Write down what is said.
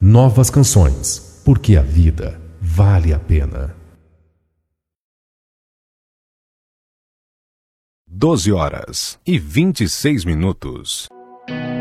novas canções, porque a vida vale a pena. 12h26.